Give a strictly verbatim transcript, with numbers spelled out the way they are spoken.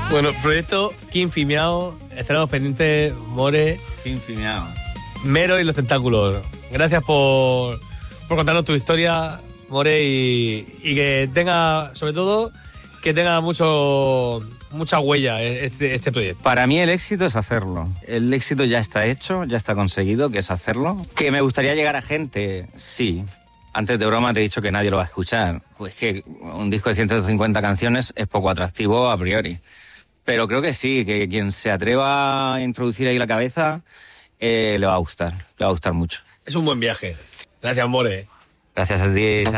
Bueno, proyecto Kinfi Miao. Estaremos pendientes, More. Kinfi Miao. Mero y los tentáculos. Gracias por, por contarnos tu historia, More, y, y que tenga, sobre todo, que tenga mucho mucha huella este, este proyecto. Para mí el éxito es hacerlo. El éxito ya está hecho, ya está conseguido, que es hacerlo. ¿Que me gustaría llegar a gente? Sí. Antes de broma te he dicho que nadie lo va a escuchar. Pues que un disco de ciento cincuenta canciones es poco atractivo a priori. Pero creo que sí, que quien se atreva a introducir ahí la cabeza eh, le va a gustar, le va a gustar mucho. Es un buen viaje. Gracias, More. Gracias a ti.